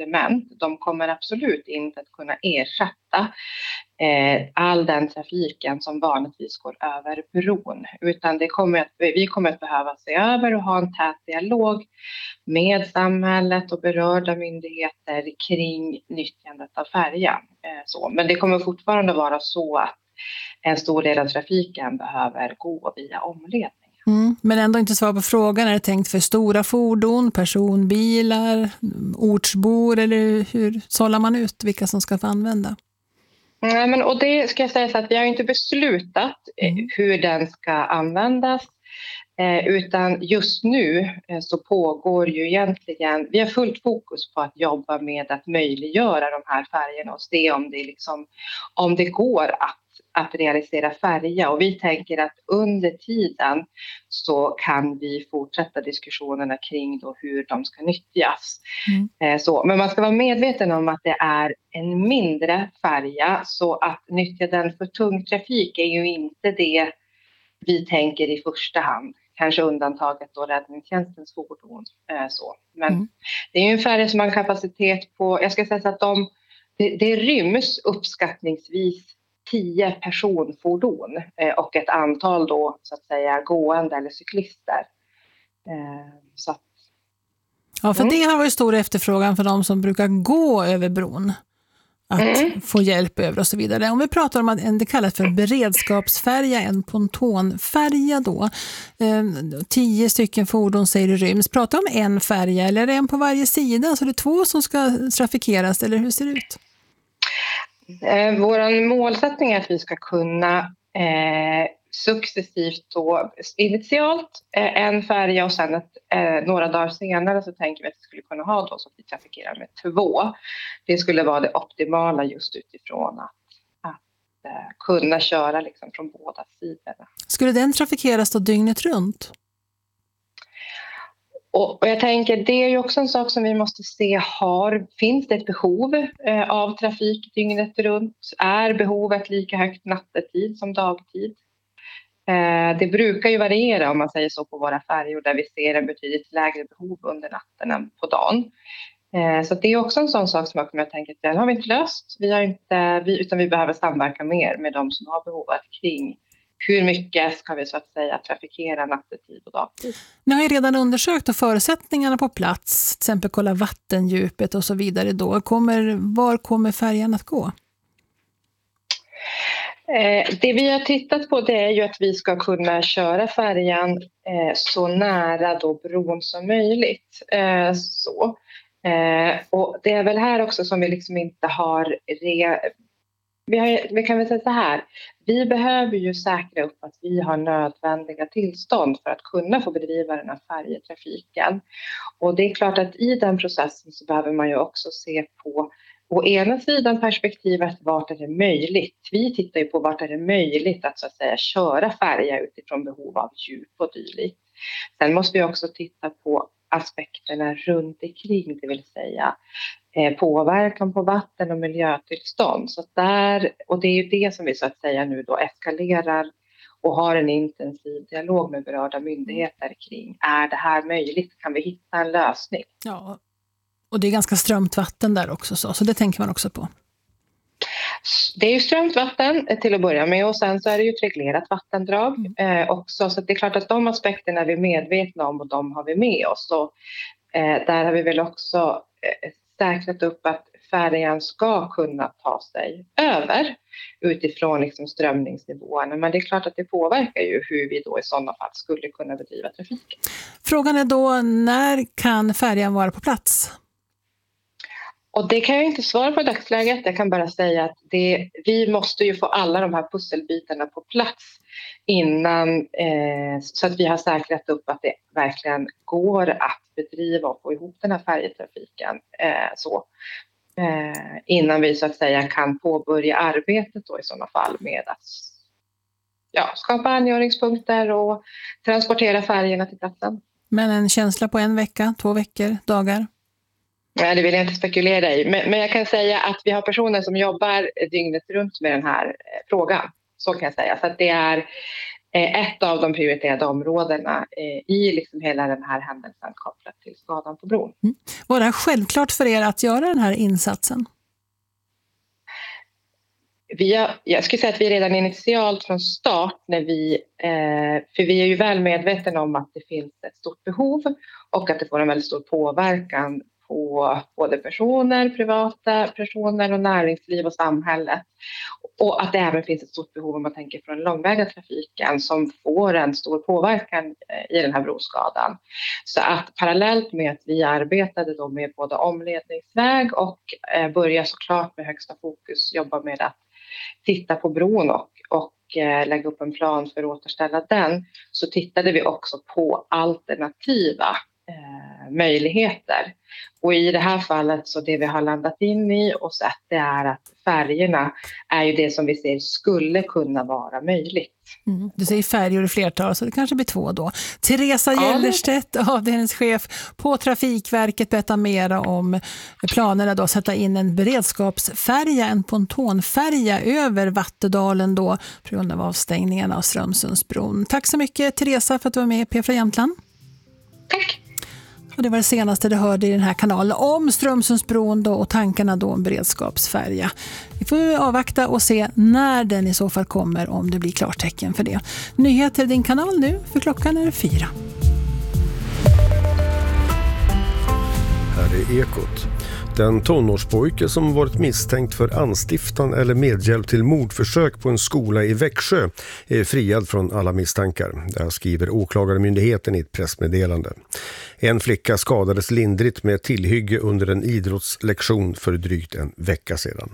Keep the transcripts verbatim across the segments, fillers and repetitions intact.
komplement. De kommer absolut inte att kunna ersätta eh, all den trafiken som vanligtvis går över bron. Utan det kommer att, vi kommer att behöva se över och ha en tät dialog med samhället och berörda myndigheter kring nyttjandet av färjan. Eh, så. Men det kommer fortfarande vara så att en stor del av trafiken behöver gå via omledning. Mm, men ändå inte svar på frågan. Är det tänkt för stora fordon, personbilar, ortsbor, eller hur sållar man ut vilka som ska få använda? Nej, men, och det ska jag säga så att vi har inte beslutat mm. hur den ska användas. Eh, utan just nu eh, så pågår ju egentligen, vi har fullt fokus på att jobba med att möjliggöra de här färgerna och se om det, liksom, om det går att att realisera färja, och vi tänker att under tiden så kan vi fortsätta diskussionerna kring då hur de ska nyttjas. Mm. Så, men man ska vara medveten om att det är en mindre färja, så att nyttja den för tung trafik är ju inte det vi tänker i första hand. Kanske undantaget då räddningstjänstens fordon. Så. Men mm. det är ju en färja som har kapacitet på, jag ska säga så att de, det, det ryms uppskattningsvis tio personfordon eh, och ett antal då så att säga gående eller cyklister. Eh, så att, ja, för mm. det har varit stor efterfrågan för de som brukar gå över bron. Att mm. få hjälp över och så vidare. Om vi pratar om att en, det kallas för beredskapsfärja, en pontonfärja då. Eh, tio stycken fordon säger det ryms. Pratar om en färja eller är det en på varje sida? Så det är två som ska trafikeras, eller hur ser det ut? Eh, vår målsättning är att vi ska kunna eh, successivt då, initialt eh, en färja och sen ett, eh, några dagar senare så tänker vi att vi skulle kunna ha då så att vi trafikerar med två. Det skulle vara det optimala just utifrån att, att eh, kunna köra liksom från båda sidorna. Skulle den trafikeras då dygnet runt? Och jag tänker, det är ju också en sak som vi måste se, har, finns det ett behov eh, av trafik dygnet runt? Är behovet lika högt nattetid som dagtid? Eh, det brukar ju variera om man säger så på våra färjor där vi ser en betydligt lägre behov under natten än på dagen. Eh, så det är också en sån sak som jag kommer att tänka att den har vi inte löst. Vi har inte, vi, utan vi behöver samverka mer med de som har behovet kring hur mycket ska vi så att säga trafikera nattetid och dagtid. Ni har ju redan undersökt förutsättningarna på plats, till exempel kolla vattendjupet och så vidare då. Kommer, var kommer färjan att gå? Eh, det vi har tittat på det är ju att vi ska kunna köra färjan eh, så nära då bron som möjligt. Eh, så. Eh, och det är väl här också som vi liksom inte har... Re- Vi, har, vi kan väl säga så här, vi behöver ju säkra upp att vi har nödvändiga tillstånd för att kunna få bedriva den här färjetrafiken. Och det är klart att i den processen så behöver man ju också se på å ena sidan perspektivet vart är det möjligt. Vi tittar ju på vart är det möjligt att så att säga köra färja utifrån behov av djup och dylikt. Sen måste vi också titta på aspekterna runt omkring, det vill säga eh, påverkan på vatten och miljötillstånd. Så där, och det är ju det som vi så att säga nu då eskalerar och har en intensiv dialog med berörda myndigheter kring. Är det här möjligt? Kan vi hitta en lösning? Ja, och det är ganska strömt vatten där också, så, så det tänker man också på. Det är ju strömt vatten till att börja med och sen så är det ju ett reglerat vattendrag mm. eh, också. Så det är klart att de aspekterna är vi medvetna om och de har vi med oss. Så, eh, där har vi väl också eh, säkrat upp att färjan ska kunna ta sig över utifrån liksom strömningsnivåerna. Men det är klart att det påverkar ju hur vi då i sådana fall skulle kunna bedriva trafiken. Frågan är då, när kan färjan vara på plats? Och det kan jag inte svara på i dagsläget. Jag kan bara säga att det, vi måste ju få alla de här pusselbitarna på plats innan eh, så att vi har säkrat upp att det verkligen går att bedriva och få ihop den här färjetrafiken eh, så. Eh, innan vi så att säga kan påbörja arbetet då i sådana fall med att ja, skapa angöringspunkter och transportera färgerna till platsen. Men en känsla på en vecka, två veckor, dagar? Nej, det vill jag inte spekulera i. Men, men jag kan säga att vi har personer som jobbar dygnet runt med den här eh, frågan. Så kan jag säga. Så att det är ett av de prioriterade områdena i liksom hela den här händelsen kopplat till skadan på bron. Mm. Var det självklart för er att göra den här insatsen? Vi har, jag skulle säga att vi redan initialt från start, när vi, eh, för vi är ju väl medvetna om att det finns ett stort behov och att det får en väldigt stor påverkan på både personer, privata personer och näringsliv och samhället. Och att det även finns ett stort behov om man tänker från den långväga trafiken som får en stor påverkan i den här broskadan. Så att parallellt med att vi arbetade då med både omledningsväg och eh, började såklart med högsta fokus jobba med att titta på bron och, och eh, lägga upp en plan för att återställa den, så tittade vi också på alternativa eh, möjligheter. Och i det här fallet så det vi har landat in i och sett det är att färgerna är ju det som vi ser skulle kunna vara möjligt. Mm. Du säger färger i flertal, så det kanske blir två då. Teresa ja. Gellerstedt, avdelningschef på Trafikverket, berättar mer om planerna då att sätta in en beredskapsfärja, en pontonfärja över Vattedalen då på grund av avstängningen av Strömsundsbron. Tack så mycket Teresa för att du var med i P fyra Jämtland. Tack! Och det var det senaste du hörde i den här kanalen om Strömsundsbron då och tankarna då om beredskapsfärja. Vi får avvakta och se när den i så fall kommer, om det blir klartecken för det. Nyheter i din kanal nu, för klockan är fyra. Här är Ekot. Den tonårspojke som varit misstänkt för anstiftan eller medhjälp till mordförsök på en skola i Växjö är friad från alla misstankar. Det här skriver åklagarmyndigheten i ett pressmeddelande. En flicka skadades lindrigt med tillhygge under en idrottslektion för drygt en vecka sedan.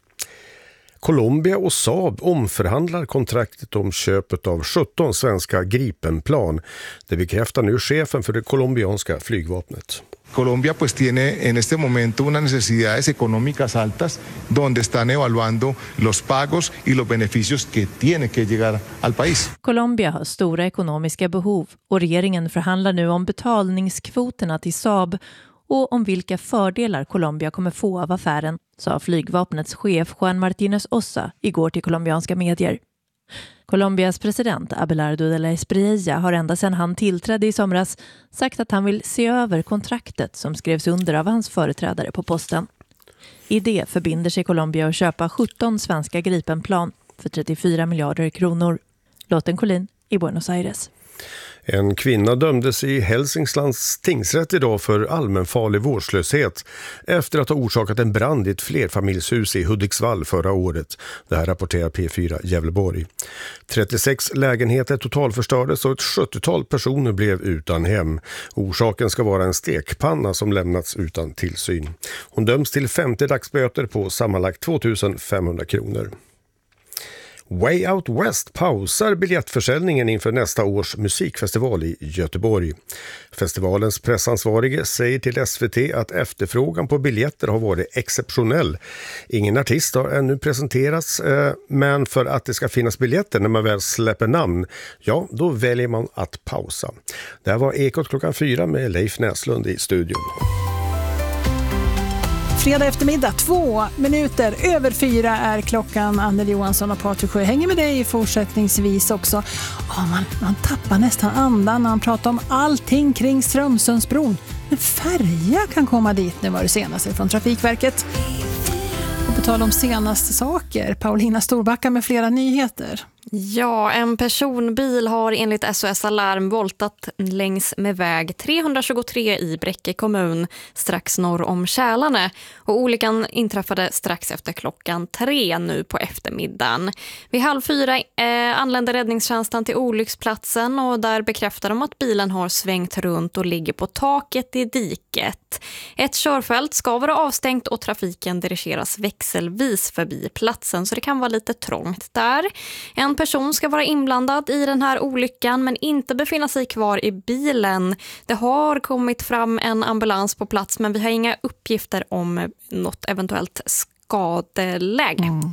Colombia och Saab omförhandlar kontraktet om köpet av sjutton svenska Gripenplan. Det bekräftar nu chefen för det colombianska flygvapnet. Colombia pues tiene en este momento unas necesidades económicas altas donde están evaluando los pagos y los beneficios que tiene que llegar al país. Colombia har stora ekonomiska behov och regeringen förhandlar nu om betalningskvoterna till Saab och om vilka fördelar Colombia kommer få av affären, sa flygvapnets chef Juan Martínez Ossa igår till colombianska medier. Colombias president Abelardo de la Espriella har ända sedan han tillträdde i somras sagt att han vill se över kontraktet som skrevs under av hans företrädare på posten. I det förbinder sig Colombia att köpa sjutton svenska Gripenplan för trettiofyra miljarder kronor. Lotten Collin i Buenos Aires. En kvinna dömdes i Hälsinglands tingsrätt idag för allmänfarlig vårdslöshet efter att ha orsakat en brand i ett flerfamiljshus i Hudiksvall förra året. Det här rapporterar P fyra Gävleborg. trettiosex lägenheter totalförstördes och ett sjuttiotal personer blev utan hem. Orsaken ska vara en stekpanna som lämnats utan tillsyn. Hon döms till femtio dagsböter på sammanlagt tvåtusen femhundra kronor. Way Out West pausar biljettförsäljningen inför nästa års musikfestival i Göteborg. Festivalens pressansvarige säger till S V T att efterfrågan på biljetter har varit exceptionell. Ingen artist har ännu presenterats, men för att det ska finnas biljetter när man väl släpper namn, ja, då väljer man att pausa. Det här var Ekot klockan fyra med Leif Näslund i studion. Fredag eftermiddag, två minuter över fyra är klockan. Anneli Johansson och Patrik Sjö hänger med dig fortsättningsvis också. Oh, man, man tappar nästan andan när man pratar om allting kring Strömsundsbron. En färja kan komma dit, nu var det senaste från Trafikverket. Och på tal om senaste saker, Paulina Storbacka med flera nyheter. Ja, en personbil har enligt S O S Alarm voltat längs med väg trehundratjugotre i Bräcke kommun strax norr om Kälarne. Och olyckan inträffade strax efter klockan tre nu på eftermiddagen. Vid halv fyra eh, anlände räddningstjänsten till olycksplatsen och där bekräftar de att bilen har svängt runt och ligger på taket i diket. Ett körfält ska vara avstängt och trafiken dirigeras växelvis förbi platsen så det kan vara lite trångt där. En person ska vara inblandad i den här olyckan men inte befinna sig kvar i bilen. Det har kommit fram en ambulans på plats men vi har inga uppgifter om något eventuellt skadeläge. Mm.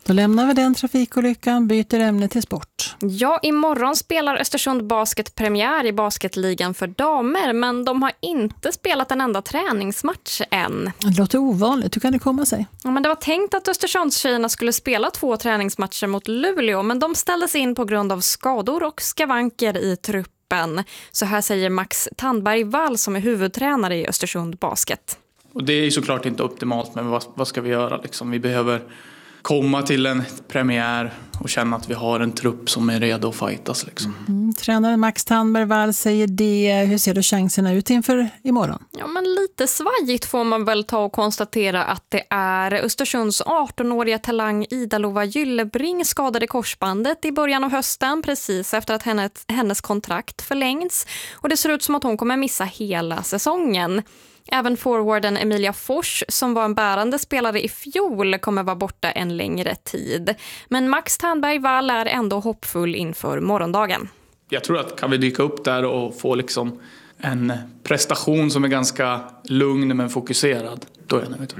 Då lämnar vi den trafikolyckan, byter ämne till sport. Ja, imorgon spelar Östersund Basket premiär i basketligan för damer, men de har inte spelat en enda träningsmatch än. Det låter ovanligt, hur kan det komma sig? Ja, men det var tänkt att Östersundstjejerna skulle spela två träningsmatcher mot Luleå, men de ställdes in på grund av skador och skavanker i truppen. Så här säger Max Tandberg Wall som är huvudtränare i Östersund Basket. Och det är ju såklart inte optimalt, men vad, vad ska vi göra? Liksom? Vi behöver komma till en premiär och känna att vi har en trupp som är redo att fightas. Liksom. Mm, tränaren Max Tandberg Wall säger det. Hur ser då chanserna ut inför imorgon? Ja, men lite svajigt får man väl ta och konstatera att det är Östersunds arton-åriga talang Ida-Lova Gyllebring skadade korsbandet i början av hösten precis efter att hennes, hennes kontrakt förlängts. Och det ser ut som att hon kommer missa hela säsongen. Även forwarden Emilia Fors, som var en bärande spelare i fjol, kommer vara borta en längre tid. Men Max Tandberg Wall är ändå hoppfull inför morgondagen. Jag tror att kan vi dyka upp där och få liksom en prestation som är ganska lugn men fokuserad, då är jag nöjd.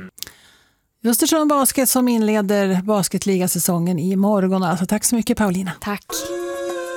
Östersund Basket som inleder basketligasäsongen i morgon. Alltså, tack så mycket, Paulina. Tack.